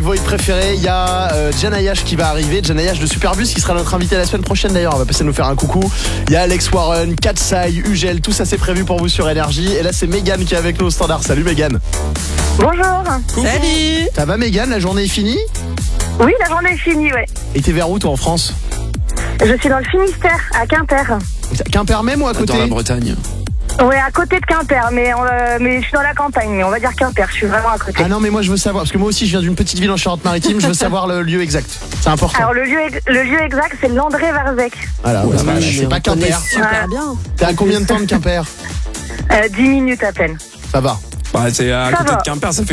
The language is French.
vos hits préférés. Il y a Janayash qui va arriver, Janayash de Superbus qui sera notre invité la semaine prochaine d'ailleurs. On va passer nous faire un coucou. Il y a Alex Warren, Katsai, Ugel, tout ça c'est prévu pour vous sur Énergie. Et là c'est Mégane qui est avec nous au standard. Salut Mégane. Bonjour. Salut. Ça va Mégane, la journée est finie? Oui, la journée est finie, ouais. Et t'es vers où toi en France? Je suis dans le Finistère, à Quimper. Quimper même ou à côté? Dans la Bretagne. Ouais, à côté de Quimper, mais je suis dans la campagne, mais on va dire Quimper, je suis vraiment à côté. Ah non mais moi je veux savoir, parce que moi aussi je viens d'une petite ville en Charente-Maritime, je veux savoir le lieu exact. C'est important. Alors le lieu exact, c'est Landré-Varzec. Voilà, Ouais, voilà, oui, c'est pas Quimper. Super bien. T'es à combien de temps de Quimper? 10 minutes à peine. Ça va. Bah, c'est à Ça côté va. de Quimper, ça fait